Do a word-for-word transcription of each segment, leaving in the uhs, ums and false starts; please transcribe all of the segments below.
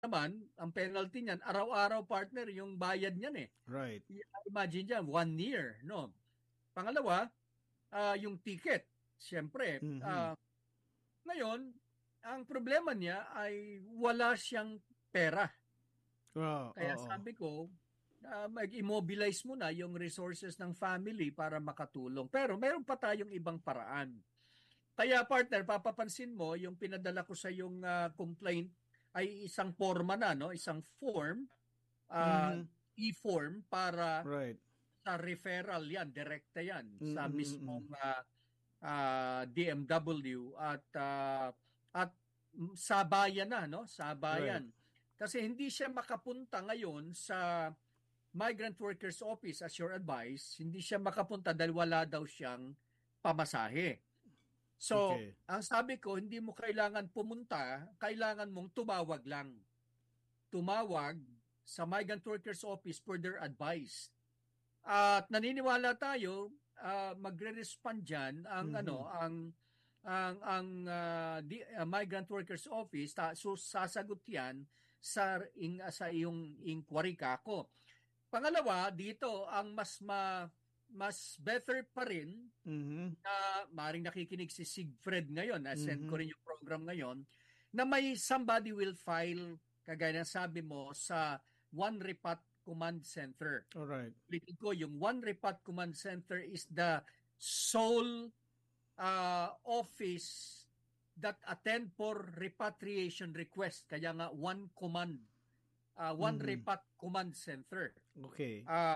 naman, ang penalty niyan, araw-araw partner, yung bayad niyan eh. Right. Imagine dyan, one year, no? Pangalawa, ah, yung ticket. Siyempre, Mhm. ah, ngayon, ang problema niya ay wala siyang pera. Oo, Kaya oo. sabi ko, ah, mag-immobilize mo na yung resources ng family para makatulong. Pero meron pa tayong ibang paraan. Kaya partner, papapansin mo, yung pinadala ko sa yung ah, complaint ay isang forma na, no? Isang form, ah, Mhm. e-form para Right. sa referral yan, direkta yan Mm, sa mm, mm. mismong ah, ah, D M W at ah, at mm, sa bayan na, no? Sa Right. bayan. Kasi hindi siya makapunta ngayon sa Migrant Workers Office as your advice, hindi siya makapunta dahil wala daw siyang pamasahe. So, Okay. ang sabi ko, hindi mo kailangan pumunta, kailangan mong tumawag lang. Tumawag sa Migrant Workers Office for their advice. At naniniwala tayo, ah, magre-respond diyan ang ano, Mhm. ang ang ang ah, di, ah, Migrant Workers Office, ta, so, sasagot 'yan sa ing, sa iyong inquiry kako. Pangalawa, dito ang mas ma, mas better pa rin Mhm. na maring nakikinig si Sigfred ngayon, na-send ko Mhm. rin yung program ngayon, na may somebody will file, kagaya ng sabi mo, sa One Repat Command Center. All right. Ulitin ko, yung One Repat Command Center is the sole uh, office that attend for repatriation request. Kaya nga, one command, uh, one Mhm. repat command center. Okay. Ah,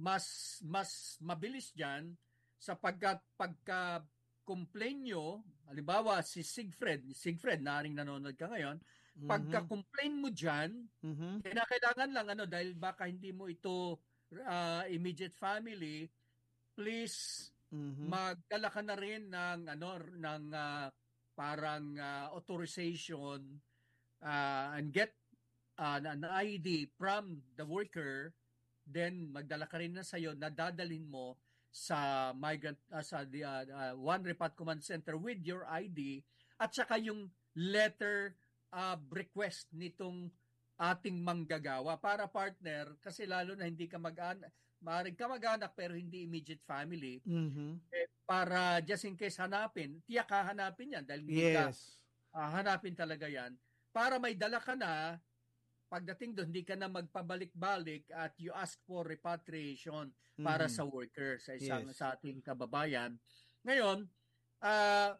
mas mas mabilis diyan sapagkat pagka complain nyo, halimbawa si Sigfred, Sigfred, naring nanonood ka ngayon, pagka Mhm. complain mo diyan, Mhm. kailangan lang ano dahil baka hindi mo ito ah, immediate family, please Mhm. magdala ka na rin ng ano ng ah, parang ah, authorization ah, and get uh, an I D from the worker, then magdala ka rin na sa'yo na dadalhin mo sa migrant uh, sa the uh, uh, One Repat Command Center with your I D at saka yung letter uh, request nitong ating manggagawa para partner, kasi lalo na hindi ka mag-anak, maaaring ka mag-anak pero hindi immediate family, Mhm. eh, para just in case hanapin, tiyak hahanapin yan dahil hindi ka Yes. ah, hanapin talaga yan para may dala ka na. Pagdating doon, hindi ka na magpabalik-balik at you ask for repatriation para sa Mhm. worker, sa isang Yes. sa ating kababayan. Ngayon, ah,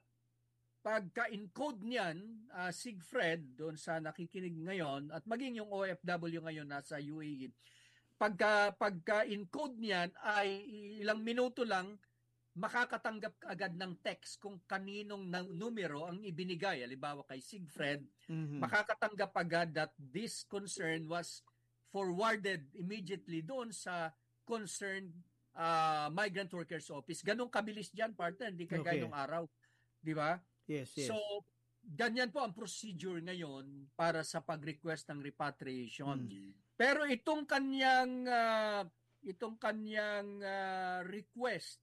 pagka-encode niyan, ah, Sigfred, doon sa nakikinig ngayon, at maging yung O F W ngayon nasa U A E, pagka, pagka-encode niyan ay ilang minuto lang, makakatanggap ka agad ng text kung kaninong ng numero ang ibinigay. Halimbawa kay Sigfred, Mhm. makakatanggap agad that this concern was forwarded immediately doon sa concerned uh, migrant workers office. Ganong kabilis dyan, partner, hindi kagaya nung Okay. araw. Di ba? Yes, So, yes. ganyan po ang procedure ngayon para sa pag-request ng repatriation. Mm. Pero itong kanyang uh, itong kanyang uh, request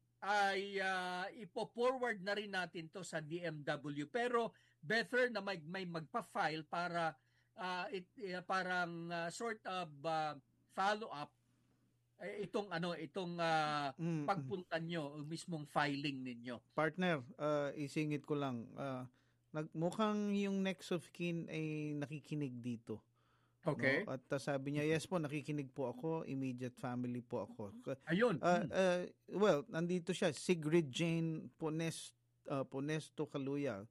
ay uh, ipo-forward na rin natin to sa D M W, pero better na may, may magpa-file para uh, it, uh, parang uh, sort of uh, follow up eh, itong ano itong uh, Mm. pagpunta nyo mismong filing ninyo. Partner, uh, isingit ko lang. Uh, nagmukhang yung next of kin ay nakikinig dito. No? Okay? At uh, sabi niya, yes po, nakikinig po ako, immediate family po ako. Ayun. Uh, Hmm. uh, well, nandito siya, Sigrid Jane Pones, uh, Ponesto Kaluya.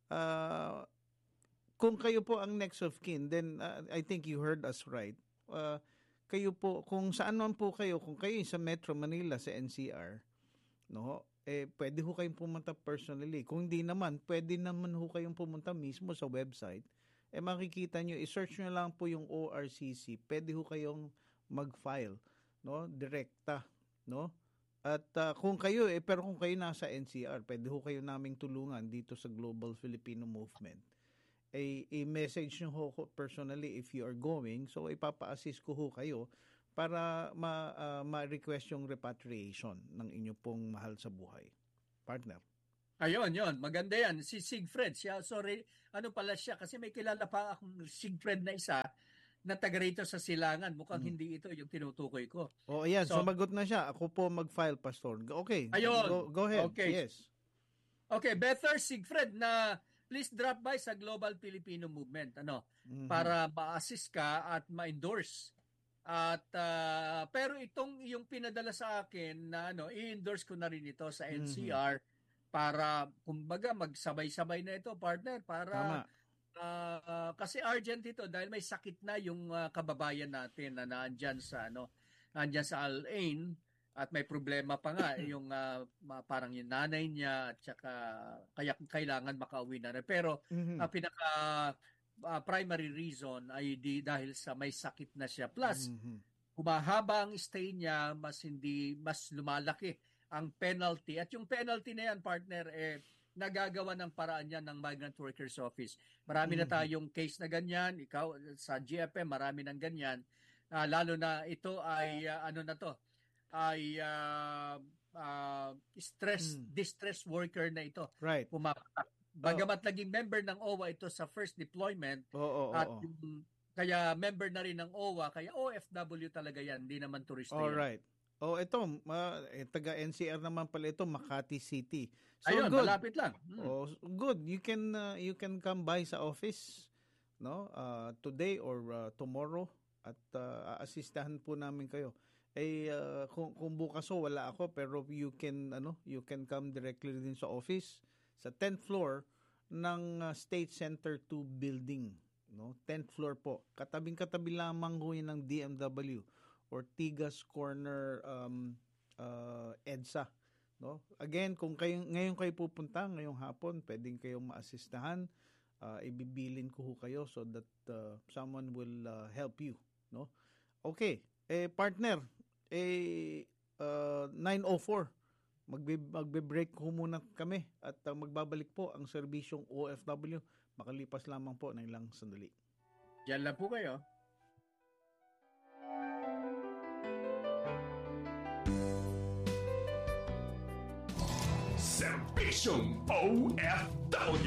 Uh, kung kayo po ang next of kin, then uh, I think you heard us right. Uh, kayo po, kung saan man po kayo, kung kayo sa Metro Manila, sa N C R, no, eh, pwede ho kayong pumunta personally. Kung hindi naman, pwede naman ho kayong pumunta mismo sa website. Eh, makikita nyo, i-search nyo lang po yung O R C C. Pwede ho kayong mag-file, no, direkta, no? At uh, kung kayo, eh, pero kung kayo nasa N C R, pwede ho kayo naming tulungan dito sa Global Filipino Movement. A, i-message nyo ho personally if you are going. So, ipapa-assist ko ho kayo para ma, uh, ma-request yung repatriation ng inyo pong mahal sa buhay. Partner. Ayun, yon. Maganda yan. Si Siegfried, siya, sorry, ano pala siya, kasi may kilala pa akong Siegfried na isa na taga rito sa Silangan. Mukhang Mm. hindi ito yung tinutukoy ko. O ayan, So, sumagot na siya. Ako po mag-file, Pastor. Okay, ayun. go, go ahead. Okay. Yes. Okay, better Siegfried na please drop by sa Global Filipino Movement ano Mhm. para ma-assist ka at ma-endorse. At ah, pero itong yung pinadala sa akin na ano, i-endorse ko na rin ito sa N C R para kumbaga magsabay-sabay na ito, partner, para Tama. ah, kasi urgent ito dahil may sakit na yung ah, kababayan natin na naandyan sa ano, naandyan sa Al-Ain at may problema pa nga yung ah, ma- parang yung nanay niya at saka kaya kailangan makauwi na rin. Pero Mhm. ang pinaka ah, primary reason ay di dahil sa may sakit na siya. Plus, Mhm. humahaba ang stay niya, mas hindi mas lumalaki ang penalty. At yung penalty na yan, partner, eh nagagawa ng paraan yan ng Migrant Workers Office. Marami na Mhm. tayong case na ganyan. Ikaw sa G F M, marami ng ganyan. Ah, lalo na ito ay ah, ano na to, ay ah, ah, stress, Mm. distress worker na ito. Right. Pumapatak. Bagamat naging member ng O W A ito sa first deployment Oo, oo, at oo. yung, kaya member na rin ng O W A, kaya O F W talaga yan, hindi naman turista All yan. right. Oh, ito, ma, eh, taga N C R naman pala ito, Makati City. So Ayun, good. malapit lang. Hmm. Oh, good. You can uh, you can come by sa office, no? Uh, today or uh, tomorrow at uh, aasistahan po namin kayo. Eh uh, kung, kung bukas o wala ako pero you can ano, you can come directly din sa office sa tenth floor ng uh, State Center two building, no? tenth floor po. Katabing-katabi lamang ho yun ng D M W. Ortigas Corner um, uh, EDSA, no? Again, kung kayo ngayon kayo pupunta ngayong hapon, pwedeng kayong maasistahan, uh, ibibilin ko ho kayo so that uh, someone will uh, help you, no? Okay, eh partner, eh uh, nine oh four magbe magbe-break ho muna kami at uh, magbabalik po ang serbisyong O F W makalipas lamang po ng ilang sandali. Diyan lang po kayo. Serbisyong O F W.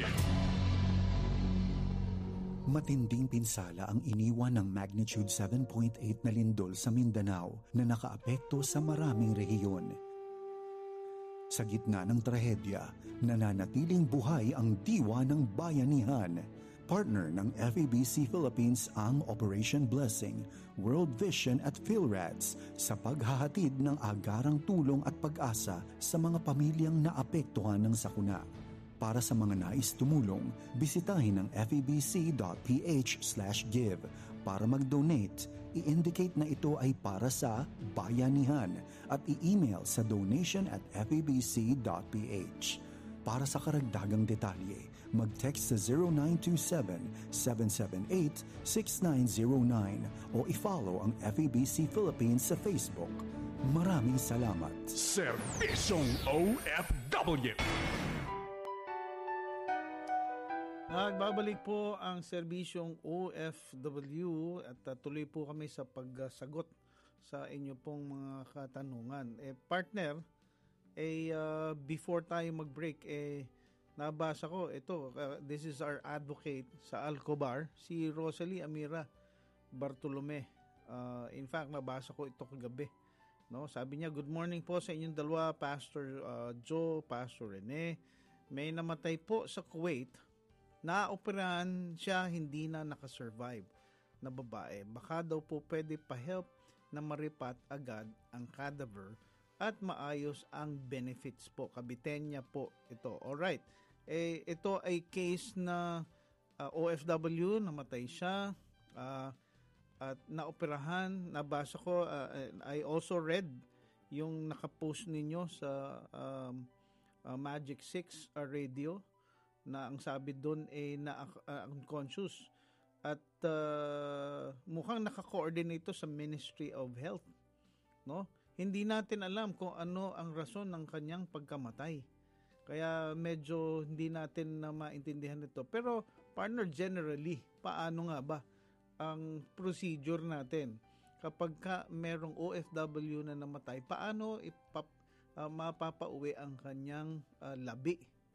Matinding pinsala ang iniwan ng magnitude seven point eight na lindol sa Mindanao na nakaapekto sa maraming rehiyon. Sa gitna ng trahedya, nananatiling buhay ang diwa ng bayanihan. Partner ng F E B C Philippines ang Operation Blessing, World Vision at PhilRads sa paghahatid ng agarang tulong at pag-asa sa mga pamilyang naapektuhan ng sakuna. Para sa mga nais tumulong, bisitahin ang febc.ph slash give. Para mag-donate, i-indicate na ito ay para sa bayanihan at i-email sa donation at febc.ph. Para sa karagdagang detalye, mag-text sa zero nine two seven, seven seven eight, six nine zero nine o i-follow ang F E B C Philippines sa Facebook. Maraming salamat. Serbisyong O F W. Nagbabalik po ang serbisyong O F W at uh, tuloy po kami sa pagsagot sa inyo pong mga katanungan. Eh, partner, eh, uh, before tayo mag-break, eh, nabasa ko, ito, uh, this is our advocate sa Alcobar, si Rosalie Amira Bartolome. Uh, in fact, nabasa ko ito kagabi. No? Sabi niya, good morning po sa inyong dalawa, Pastor uh, Joe, Pastor Rene. May namatay po sa Kuwait, naoperahan siya, hindi na nakasurvive na babae. Baka daw po pwede pa-help na maripat agad ang cadaver at maayos ang benefits po. Kabiten niya po ito. Alright. Eh, ito ay case na uh, O F W, namatay siya uh, at naoperahan. Nabasa ko, uh, I also read yung nakapost ninyo sa um, uh, Magic six uh, radio na ang sabi doon ay na uh, unconscious at uh, mukhang naka-coordinate sa Ministry of Health, no? Hindi natin alam kung ano ang rason ng kanyang pagkamatay. Kaya medyo hindi natin na maintindihan ito. Pero partner, generally, paano nga ba ang procedure natin kapag ka merong O F W na namatay? Paano ipap, uh, mapapauwi ang kanyang uh, labi?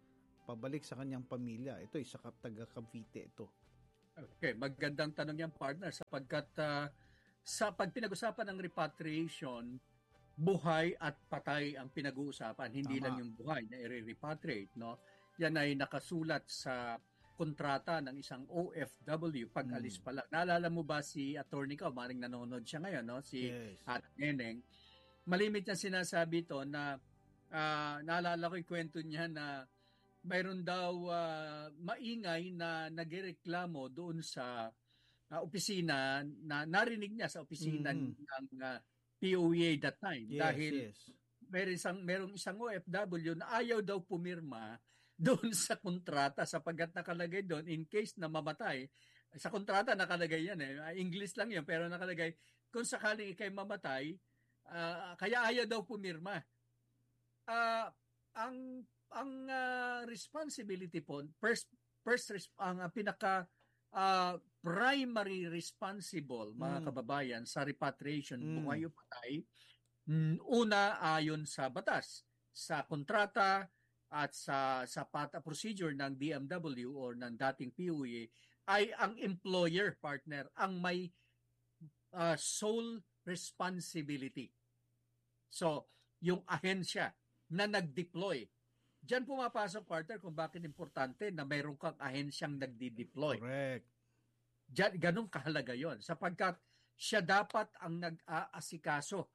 pabalik sa kanyang pamilya. Ito isa ka taga Cavite ito. Okay, magandang tanong yan, partner, sapagkat uh, sa pag pinag-usapan ng repatriation, buhay at patay ang pinag-uusapan, hindi Tama. lang yung buhay na i-repatriate, no? Yan ay nakasulat sa kontrata ng isang O F W pag Mm. alis pa lang. Naalala mo ba si attorney ka, maring nanonood siya ngayon, no? Si Yes. At Neneng. Malimit niya sinasabi to na ah, naalala ko yung kwento niya na mayroon daw ah, maingay na nagreklamo doon sa ah, opisina na narinig niya sa opisina Mhm. ng ah, P O A that time Yes, dahil yes. meron isang merong isang O F W na ayaw daw pumirma doon sa kontrata sapagkat nakalagay doon in case na mamatay. Sa kontrata nakalagay yan eh. Ah, English lang yun pero nakalagay kung sakaling ikay mamatay, ah, kaya ayaw daw pumirma. Ah, ang ang ah, responsibility po first first res- ang ah, pinaka ah, primary responsible mga Mm. kababayan sa repatriation Mm. buhay o patay, mm, una ayon sa batas, sa kontrata at sa sa pata procedure ng D M W or ng dating P O A ay ang employer partner ang may ah, sole responsibility. So, yung ahensya na nag-deploy. Diyan pumapasok, partner, kung bakit importante na mayroon kang ahensyang nagdi-deploy. Correct. Diyan, ganun kahalaga yon sapagkat siya dapat ang nag-aasikaso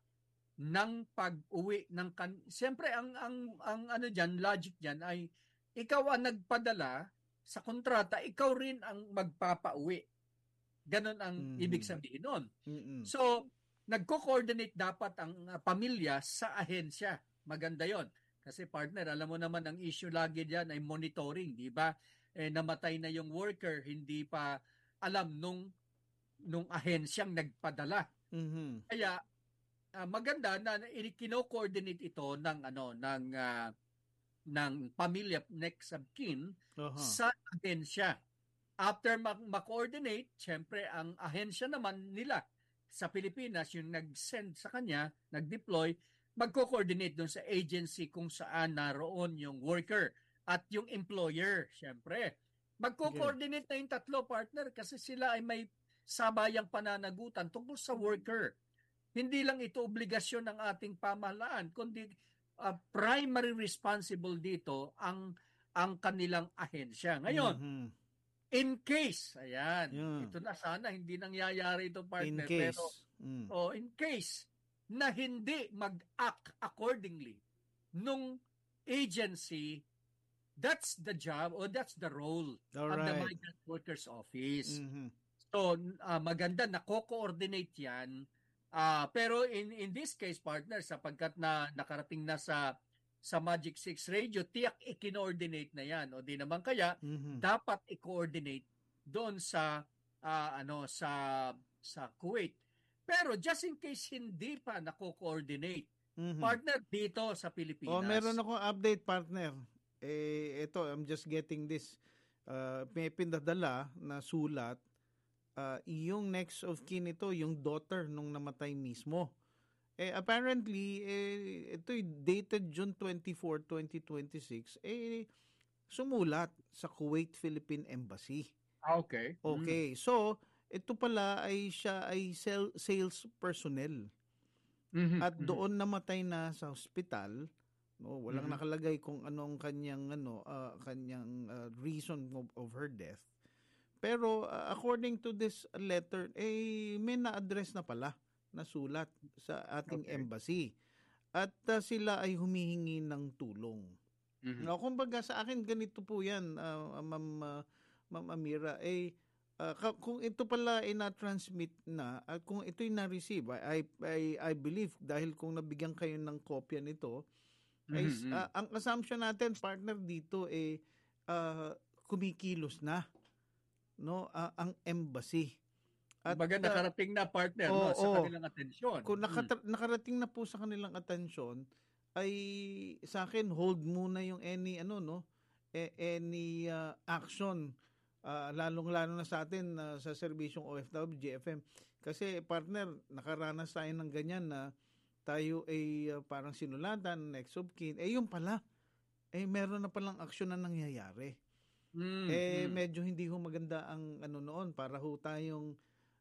ng pag-uwi ng kan siyempre ang ang ang ano diyan logic diyan ay ikaw ang nagpadala sa kontrata, ikaw rin ang magpapauwi. Ganon ang Mhm. ibig sabihin noon. Mm-mm. So, nagko-coordinate dapat ang uh, pamilya sa ahensya. Maganda 'yon. Kasi partner, alam mo naman ang issue lagi diyan ay monitoring, di ba? Eh namatay na yung worker, hindi pa alam nung nung ahensyang nagpadala. Mhm. Kaya ah, maganda na kino-coordinate ito ng ano ng ah, ng pamilya next of kin Aha. sa ahensya. After ma- ma-coordinate, syempre ang ahensya naman nila sa Pilipinas yung nag-send sa kanya, nag-deploy, magko-coordinate doon sa agency kung saan naroon yung worker at yung employer, syempre. Magko-coordinate na yung tatlo, partner, kasi sila ay may sabayang pananagutan tungkol sa worker. Hindi lang ito obligasyon ng ating pamahalaan, kundi uh, primary responsible dito ang ang kanilang ahensya. Ngayon, Mhm. in case, ayan, Yeah. ito na sana hindi nangyayari ito, In partner, case. pero Mm. oh, in case na hindi mag-act accordingly nung agency, that's the job or that's the role All of the right. Migrant Workers Office. Mhm. So, ah, maganda na co-coordinate yan. Ah, pero in in this case, partner, sapagkat na nakarating na sa sa Magic six Radio, tiyak i-coordinate na yan. O di naman kaya, Mhm. dapat i-coordinate doon sa ah, ano sa sa Kuwait. Pero just in case hindi pa nako-coordinate, Mhm. partner, dito sa Pilipinas. Oh, meron akong update, partner. Eh, ito, I'm just getting this. Uh, may pinadala na sulat. Uh, yung next of kin ito, yung daughter nung namatay mismo. Eh, apparently, eh, ito dated June twenty-fourth, twenty twenty-six, eh, sumulat sa Kuwait Philippine Embassy. Ah, okay. Okay, so, ito pala ay siya ay sel- sales personnel. Mhm, At mhm. doon namatay na sa ospital, no, walang Mhm. nakalagay kung anong kanyang ano ah, kanyang ah, reason of, of her death. Pero ah, according to this letter, eh may na-address na pala na sulat sa ating Okay. embassy. At ah, sila ay humihingi ng tulong. Mhm. No, kumbaga sa akin ganito po 'yan, ah, Ma'am ah, Ma'am Amira, eh ah, ka- kung ito pala ay na-transmit na at kung ito'y na-receive, I, I, I believe dahil kung nabigyan kayo ng kopya nito, ay, Mhm, mhm. ah, ang assumption natin, partner, dito eh ah, kumikilos na, no, ah, ang embassy. At Kumbaga ah, nakarating na, partner, oo, no, sa oo. kanilang atensyon. kung Mm. nakata- nakarating na po sa kanilang atensyon, ay sa akin hold muna yung any ano no, eh, any ah, action, ah, lalong-lalo na sa atin na sa serbisyong O F W, G F M. Kasi partner, nakaranas tayo ng ganyan na tayo ay ah, parang sinulatan, next of kin. Eh yung pala, eh meron na palang aksyon na nangyayari. Mm, Eh mm. medyo hindi ho maganda ang ano noon para ho tayong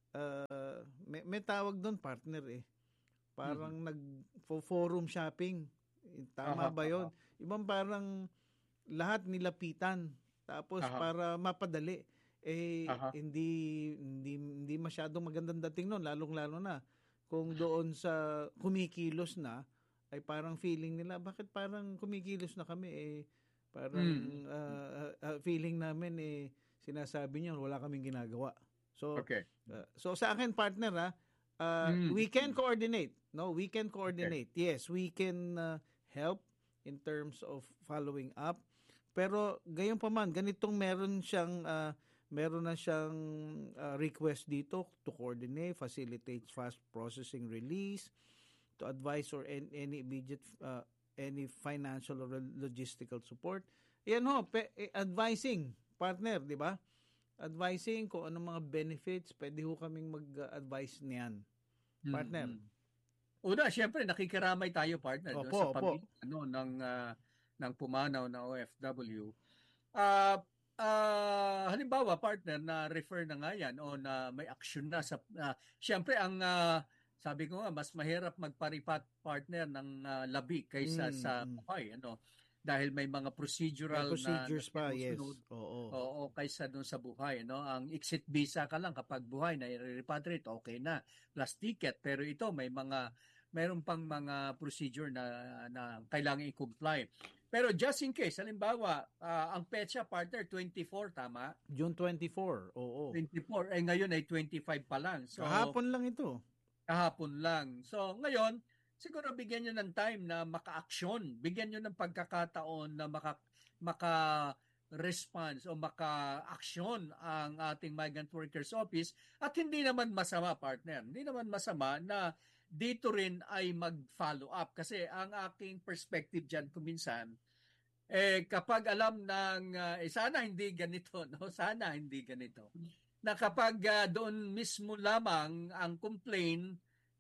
uh, may, may tawag doon partner eh. Parang Mhm. nag-forum shopping. Eh, Tama Aha, ba aha, 'yon? Ibang parang lahat nilapitan tapos aha, para mapadali eh aha. hindi hindi hindi masyadong magandang dating noon lalong-lalo na kung doon sa kumikilos na ay parang feeling nila bakit parang kumikilos na kami eh parang Mm, mm. ah, ah, feeling namin eh sinasabi niyo wala kaming ginagawa. So Okay. uh, so sa akin partner ah uh, Mm, we can mm. coordinate. No, we can Okay. coordinate. Yes, we can uh, help in terms of following up. Pero gayon pa man, ganitong meron siyang uh, meron na siyang uh, request dito to coordinate, facilitate fast processing release, to advise or any, any immediate uh, any financial or logistical support. Yan ho, pe, eh, advising partner, di ba? Advising kung anong mga benefits, pwede ho kaming mag-advise niyan. Mm, Partner. mm. Una, siyempre nakikiramay tayo partner doon Opo, sa opo. pamilya ano ng ah, ng pumanaw na O F W. Ah, ah, halimbawa partner na refer na nga yan o na may action na sa ah, siyempre ang ah, sabi ko nga mas mahirap magparipat partner ng ah, labi kaysa Mm, sa mm. buhay ano dahil may mga May procedural na, na procedures pa, yes. sinusunod. Oo. Oo, kaysa doon sa buhay, no? Ang exit visa ka lang kapag buhay na i-repatriate, okay na. Plus ticket, pero ito may mga mayroon pang mga procedure na na kailangan i-comply. Pero just in case, halimbawa, ah, ang petsa partner twenty-four tama? June twenty-four, oo. twenty-four eh ngayon ay twenty-five pa lang. So Kahapon lang ito. kahapon lang. So ngayon, siguro bigyan nyo ng time na maka-action. Bigyan nyo ng pagkakataon na maka, maka-response o maka-action ang ating Migrant Workers Office. At hindi naman masama, partner. Hindi naman masama na dito rin ay mag-follow up. Kasi ang aking perspective dyan kuminsan, eh, kapag alam ng, uh, eh, sana hindi ganito, no? Sana hindi ganito. Na kapag uh, doon mismo lamang ang complaint,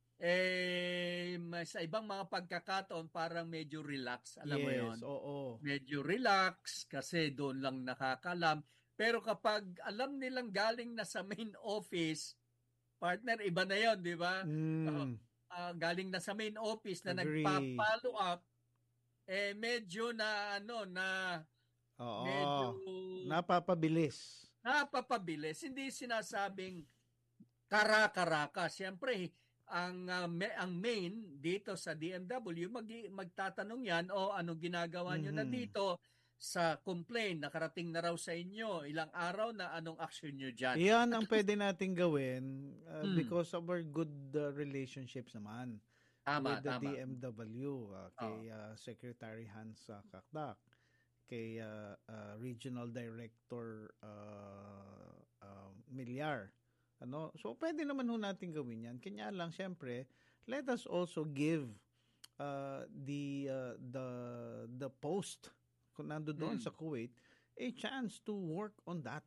eh, sa ibang mga pagkakataon parang medyo relax, alam mo yon, Yes, oo. medyo relax kasi doon lang nakakalam. Pero kapag alam nilang galing na sa main office, partner, iba na yon, di ba? Uh, Mm, uh, galing na sa main office na agree. nagpa-follow up, eh medyo na ano na medyo Oo. Napapabilis. napapabilis. Hindi sinasabing kara-karaka. Siyempre, ang uh, me, ang main dito sa D M W mag, magtatanong yan o anong ginagawa nyo na Mhm. dito sa complaint, nakarating na raw sa inyo, ilang araw na anong action nyo dyan. Yan ang pwede nating gawin uh, Hmm. because of our good uh, relationships naman Tama, with the tama. D M W uh, kay uh, Secretary Hans uh, Kakdak, kay uh, uh, Regional Director uh, uh, Milyar. Ano? So pwede naman ho natin gawin 'yan. Kanya lang syempre, let us also give uh, the uh, the the post kung nando doon Hmm. sa Kuwait a chance to work on that.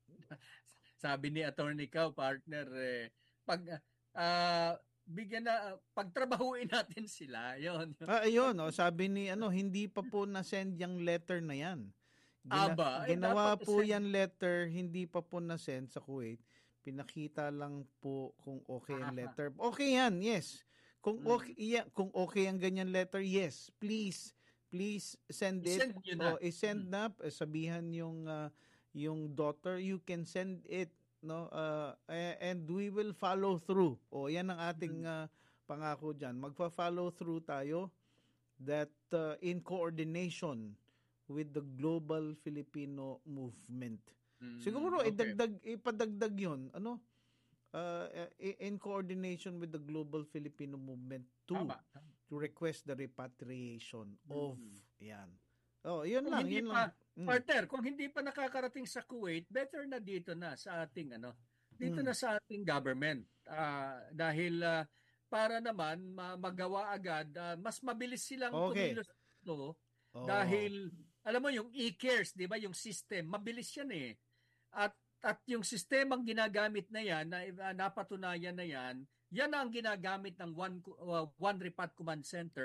Sabi ni Attorney Cow, partner, eh, pag ah, bigyan na, pagtrabahuin natin sila, yon. Ah, ayun, oh, sabi ni ano, hindi pa po na-send yung letter na 'yan. Gina- Aba, eh, ginawa dapat po send- yan letter, hindi pa po na-send sa Kuwait. Pinakita lang po kung okay ang Aha. letter. Okay yan, yes. Kung Mm. okay, yeah, kung okay ang ganyan letter, yes. Please, please send it. I-send nyo na. O i-send na, eh, sabihan yung ah, yung daughter, you can send it, no? Uh, and we will follow through. O yan ang ating ah, pangako diyan. Magfa-follow through tayo that uh, in coordination with the global Filipino movement. Mm, Siguro okay. idagdag ipadagdag 'yon, ano? Uh, in coordination with the global Filipino movement to Tama. to request the repatriation of Mm. 'yan. Oh, 'yun Kung lang, hindi 'yun pa, lang. Mm. partner, kung hindi pa nakakarating sa Kuwait, better na dito na sa ating ano, dito Mm. na sa ating government. Ah, dahil ah, para naman ma- magawa agad, ah, mas mabilis silang Okay. kumilos dito Oh. dahil alam mo yung e-cares, 'di ba, yung system, mabilis 'yan eh. At at yung sistemang ginagamit na 'yan na uh, napatunayan na 'yan, yan ang ginagamit ng one uh, one repat command center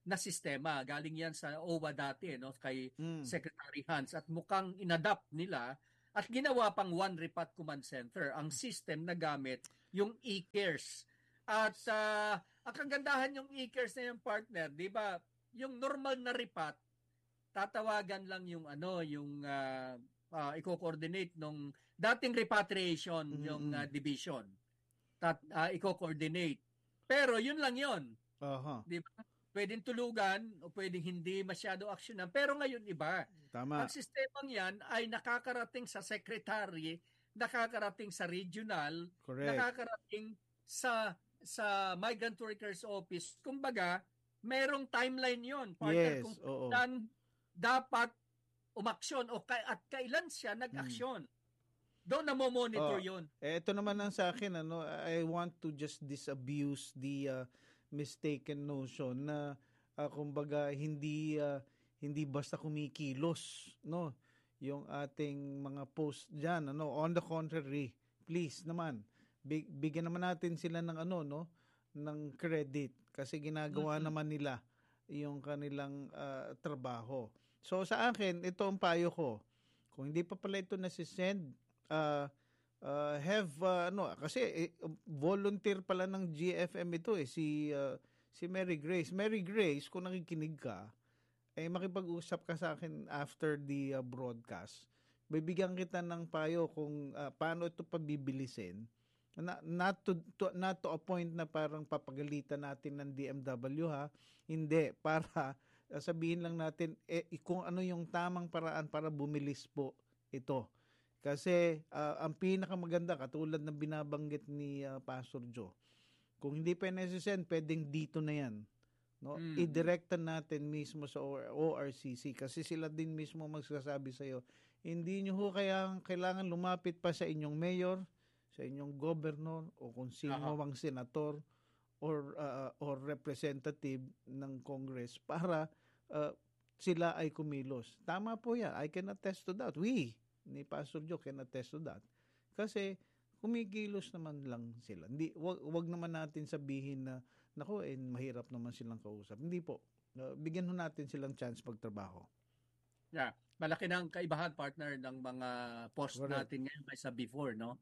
na sistema. Galing yan sa O W A dati, no, kay Mm. Secretary Hans, at mukhang inadapt nila at ginawa pang One Repat Command Center. Ang system na gamit yung e-cares. At uh, ang kagandahan yung e-cares na yung partner, di ba? Yung normal na repat, tatawagan lang yung ano, yung uh, uh, i-coordinate nung dating repatriation, Mm-hmm. yung uh, division. Tat, uh, i-coordinate. Pero yun lang yun. Aha. Di ba? Pwedeng tulugan o pwedeng hindi masyado aksyonan. Pero ngayon iba. Tama. Ang sistemang yan ay nakakarating sa secretary, nakakarating sa regional, Correct. nakakarating sa sa migrant workers office. Kumbaga, merong timeline yon, partner, Yes, kung oo. saan dapat umaksyon o ka- at kailan siya nag-aksyon. Doon na mo monitor Oh, yon. Eh, ito naman ang sa akin, ano, I want to just disabuse the uh, mistaken notion na uh, kumbaga hindi uh, hindi basta kumikilos, no, yung ating mga post diyan, ano. On the contrary, please naman big, bigyan naman natin sila ng ano, no, ng credit kasi ginagawa Mm-mm. naman nila yung kanilang uh, trabaho. So sa akin, ito ang payo ko. Kung hindi pa pala ito nasi-send, uh, uh, have uh, ano, kasi eh, volunteer pala ng G F M ito eh, si uh, si Mary Grace. Mary Grace, kung nakikinig ka, eh makipag-usap ka sa akin after the uh, broadcast. Bibigyan kita ng payo kung uh, paano ito pabibilisin. Na, not to, to not to a point na parang papagalitan natin ng D M W, ha. Hindi, para uh, sabihin lang natin eh, kung ano yung tamang paraan para bumilis po ito. Kasi uh, ang pinakamaganda, katulad ng binabanggit ni uh, Pastor Joe, kung hindi pa nasi-send, pwedeng dito na yan, no? Mm. I-directan natin mismo sa O R C C kasi sila din mismo magsasabi sa iyo, hindi nyo ho kaya kailangan lumapit pa sa inyong mayor, sa inyong governor, o kung sino Aha. mang senator or uh, or representative ng Congress para uh, sila ay kumilos. Tama po yan. I can attest to that. We, ni Pastor Joe, can attest to that. Kasi kumikilos naman lang sila. Hindi, wag, wag naman natin sabihin na, naku, eh, mahirap naman silang kausap. Hindi po. Uh, bigyan ho natin silang chance magtrabaho. Yeah. Malaki na ang kaibahan, partner, ng mga post Correct. natin ngayon kaysa before, no?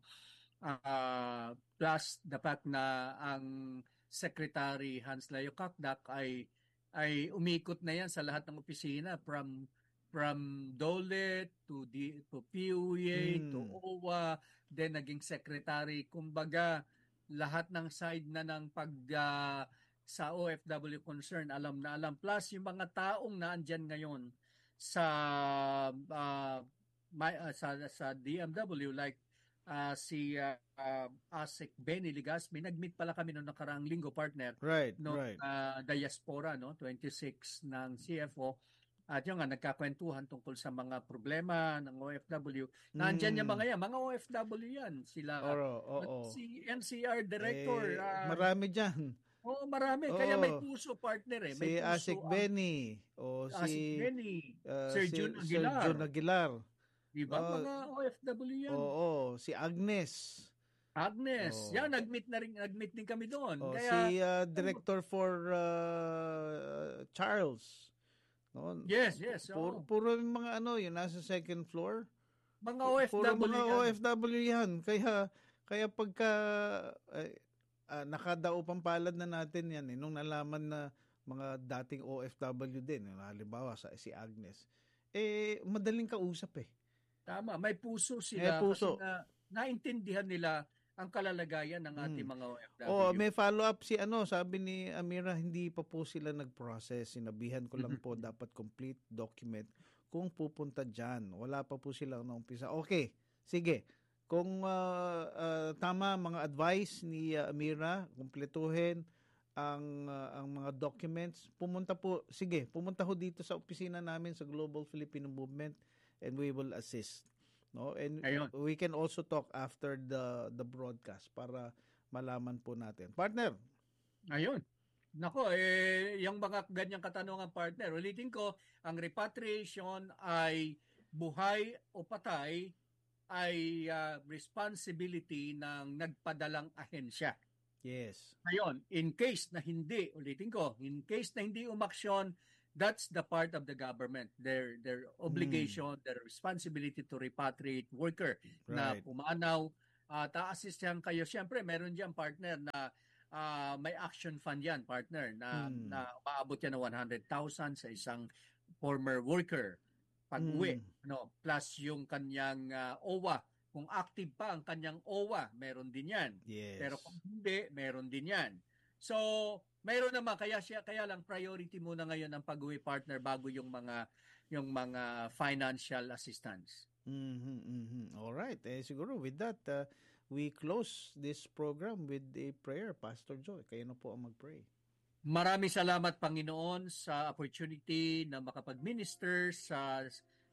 Uh, plus the fact na ang Secretary Hans Leo Kakdak ay ay umikot na yan sa lahat ng opisina, from from DOLE to the to P U A Hmm. to O W A, then naging secretary. Kumbaga lahat ng side na ng pag uh, sa O F W concern, alam na alam, plus yung mga taong naandyan ngayon sa uh, my, uh, sa sa D M W, like uh, si uh, uh, Asik Benny Ligaspi. Nag-meet pala kami noong nakaraang linggo, partner, Right, no, right. uh, diaspora, no, twenty-six ng C F O. At yung nga, nagkakwentuhan tungkol sa mga problema ng O F W. Nandyan Mm. yung mga yan, mga O F W yan. Sila, Oo, oo. si N C R Director. Eh, ah, marami dyan. Oo, marami. Oo. Kaya may puso, partner eh. May Si puso Asik ang- Benny o ah, si si Benny, uh, Sir si Jun Sir Aguilar. Jun Aguilar. Di ba? Oh, Mga O F W yan. Oo, si Agnes. Agnes. Oh. Yan, nag-meet na rin, nag-meet din kami doon. Oh, Kaya, si uh, Director for uh, Charles. No? yes, yes. Puro, oo. puro yung mga ano, yung nasa second floor. Mga O F W Puro mga yan. O F W yan. Kaya, kaya pagka eh, ah, nakadao pang palad na natin yan, eh, nung nalaman na mga dating O F W din, eh, halimbawa sa si Agnes, eh, madaling kausap eh. Tama, may puso May sila. puso. Kasi na, naintindihan nila ang kalalagayan ng ating Mm. mga O F W. Oh, may follow-up si ano, sabi ni Amira, hindi pa po sila nag-process. Sinabihan ko lang po dapat complete document kung pupunta dyan. Wala pa po sila na umpisa. Okay, sige. Kung uh, uh, tama mga advice ni uh, Amira, kumpletuhin ang uh, ang mga documents, pumunta po, sige, pumunta ho dito sa opisina namin sa Global Filipino Movement and we will assist. No, and Ayun. we can also talk after the the broadcast para malaman po natin. Partner. Ayun. Nako, eh, yung mga ganyang katanungan, partner, ulitin ko, ang repatriation ay buhay o patay ay uh, responsibility ng nagpadalang ahensya. Yes. Ngayon, in case na hindi, ulitin ko, in case na hindi umaksyon, that's the part of the government. Their their obligation, mm. their responsibility to repatriate worker right. na pumanaw. At uh, assistyan kayo. Siyempre, meron dyan partner na uh, may action fund yan, partner, na, mm. na maabot yan na one hundred thousand sa isang former worker pag-uwi. Mm. No? Plus yung kanyang uh, O W A. Kung active pa ang kanyang O W A, meron din yan. Yes. Pero kung hindi, meron din yan. So, meron naman. Kaya, siya, kaya lang priority muna ngayon ang pag-uwi, partner, bago yung mga, yung mga financial assistance. Mm-hmm, mm-hmm. All right. Eh, siguro with that, uh, we close this program with a prayer. Pastor Joy, kayo na po ang mag-pray. Maraming salamat, Panginoon, sa opportunity na makapag-minister sa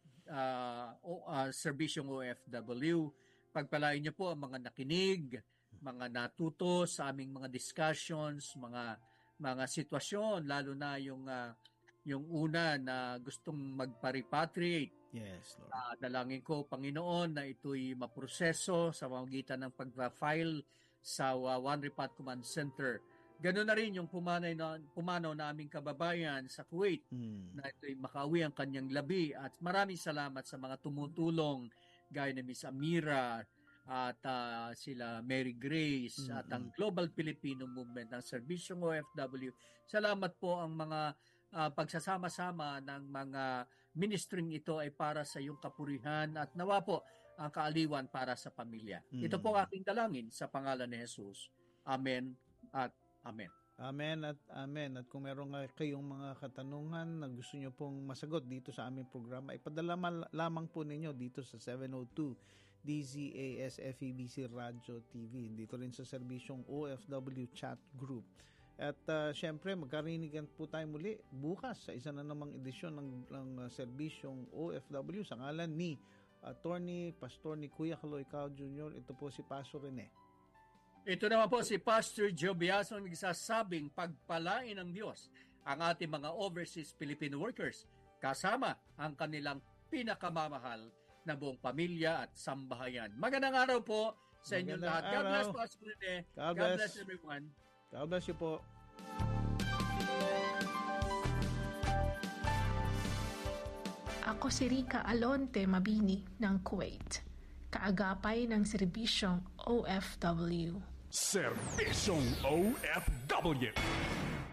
uh, uh, serbisyong O F W. Pagpalain niyo po ang mga nakinig, mga natuto sa aming mga discussions, mga mga sitwasyon, lalo na yung uh, yung una na gustong magpa-repatriate. Yes, Lord. Uh, dalangin ko, Panginoon, na ito'y maproseso sa pamamagitan ng pag-file sa uh, One Repat Command Center. Ganoon na rin yung pumanay na, pumanaw na aming kababayan sa Kuwait mm. na ito'y makauwi ang kanyang labi. At maraming salamat sa mga tumutulong gaya ni Miss Amira at uh, sila Mary Grace mm-hmm. at ang Global Filipino Movement ng Serbisyong O F W. Salamat po ang mga uh, pagsasama-sama ng mga ministering ito ay para sa iyong kapurihan at nawa po ang kaaliwan para sa pamilya. Mm. Ito po aking dalangin sa pangalan ni Jesus. Amen at amen. Amen at amen. At kung meron kayong mga katanungan na gusto nyo pong masagot dito sa aming programa, ipadala lamang po ninyo dito sa seven oh two D Z A S F E B C Radio T V. Dito rin sa serbisyong O F W Chat Group. At uh, syempre, magkarinigan po tayo muli bukas sa isa na namang edisyon ng, ng uh, serbisyong O F W sa ngalan ni Attorney Pastor ni Kuya Kaloy Cao Junior Ito po si Pastor Rene. Ito naman po si Pastor Joe Biason, nagsasabing pagpalain ng Diyos ang ating mga overseas Filipino workers kasama ang kanilang pinakamamahal na buong pamilya at sambahayan. Magandang araw po sa inyong lahat. God bless, Pastor Rene. God, God bless everyone. God bless you po. Ako si Rica Alonte Mabini ng Kuwait, kaagapay ng serbisyong O F W. Serbisyong O F W.